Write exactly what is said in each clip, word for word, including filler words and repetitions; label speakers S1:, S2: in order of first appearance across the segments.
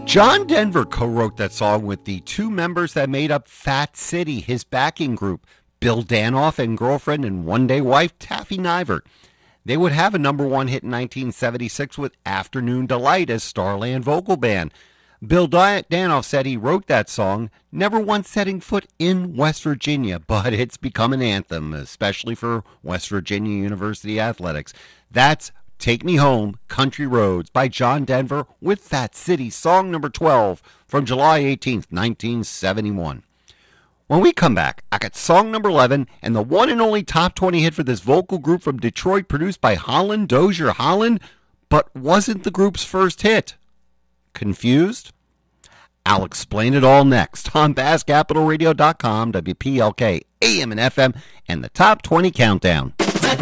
S1: John Denver co-wrote that song with the two members that made up Fat City, his backing group, Bill Danoff and girlfriend and one-day wife Taffy Nivert. They would have a number one hit in nineteen seventy-six with Afternoon Delight as Starland vocal band. Bill Danoff said he wrote that song, never once setting foot in West Virginia, but it's become an anthem, especially for West Virginia University athletics. That's Take Me Home, Country Roads by John Denver with Fat City, song number twelve from July eighteenth, nineteen seventy-one. When we come back, I got song number eleven and the one and only top twenty hit for this vocal group from Detroit produced by Holland Dozier. Holland, but wasn't the group's first hit. Confused? I'll explain it all next on Bass Capital Radio dot com, W P L K, A M and F M, and the Top twenty Countdown.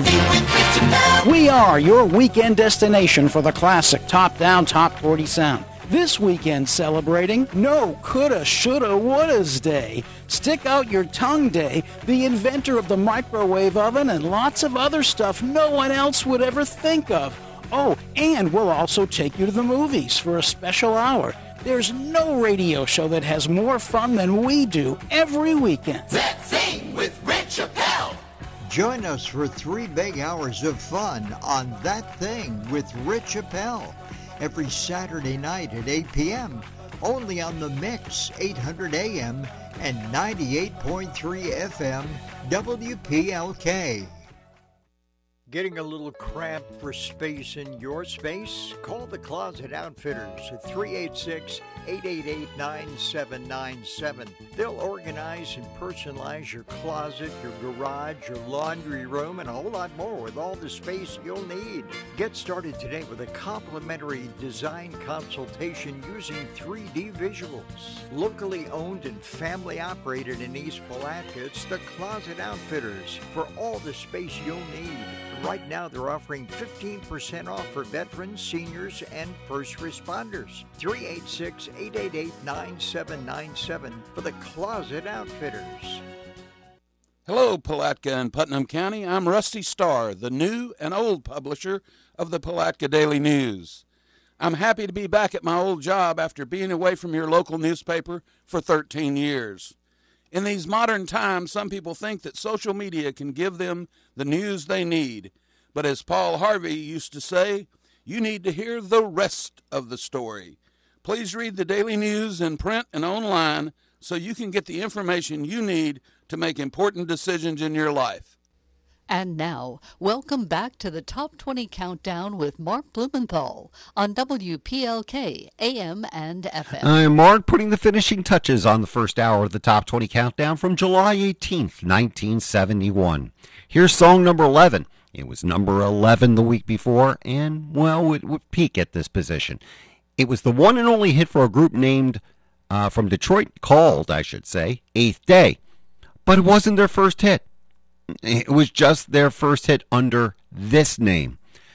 S2: We are your weekend destination for the classic top-down top forty sound. This weekend celebrating No Coulda, Shoulda, Woulda's Day, Stick Out Your Tongue Day, the inventor of the microwave oven, and lots of other stuff no one else would ever think of. Oh, and we'll also take you to the movies for a special hour. There's no radio show that has more fun than we do every weekend.
S3: That Thing with Rich Appel.
S4: Join us for three big hours of fun on That Thing with Rich Appel every Saturday night at eight p.m. only on The Mix, eight hundred A M and ninety-eight point three F M, W P L K. Getting a little cramped for space in your space? Call the Closet Outfitters at three eight six, eight eight eight, nine seven nine seven. They'll organize and personalize your closet, your garage, your laundry room, and a whole lot more with all the space you'll need. Get started today with a complimentary design consultation using three D visuals. Locally owned and family operated in East Palatka, it's the Closet Outfitters for all the space you'll need. Right now, they're offering fifteen percent off for veterans, seniors, and first responders. three eight six, eight eight eight, nine seven nine seven for the Closet Outfitters.
S5: Hello, Palatka and Putnam County. I'm Rusty Starr, the new and old publisher of the Palatka Daily News. I'm happy to be back at my old job after being away from your local newspaper for thirteen years. In these modern times, some people think that social media can give them the news they need. But as Paul Harvey used to say, you need to hear the rest of the story. Please read the daily news in print and online so you can get the information you need to make important decisions in your life.
S6: And now, welcome back to the Top twenty Countdown with Mark Blumenthal on W P L K, A M and F M.
S1: I'm Mark, putting the finishing touches on the first hour of the Top twenty Countdown from July eighteenth, nineteen seventy-one. Here's song number eleven. It was number eleven the week before, and, well, it would peak at this position. It was the one and only hit for a group named, uh, from Detroit, called, I should say, Eighth Day. But it wasn't their first hit. It was just their first hit under this name.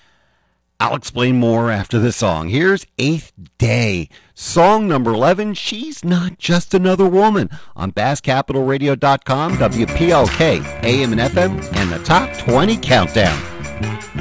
S1: I'll explain more after the song. Here's Eighth Day, song number eleven, She's Not Just Another Woman, on Bass Capital Radio dot com, W P L K, A M and F M, and the Top twenty Countdown.